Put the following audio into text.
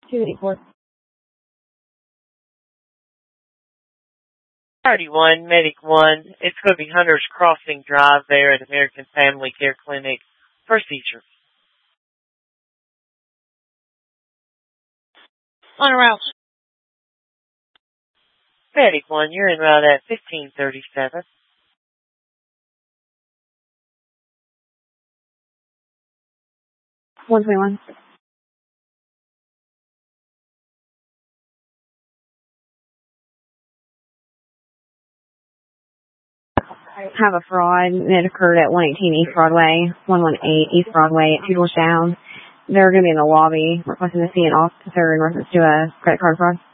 284. 31, Medic 1. It's going to be Hunter's Crossing Drive there at American Family Care Clinic. Procedure. On a route. Medic 1, you're en route at 1537. $121. Have a fraud that occurred at 118 East Broadway, 118 East Broadway, 2 doors down. They're going to be in the lobby requesting to see an officer in reference to a credit card fraud.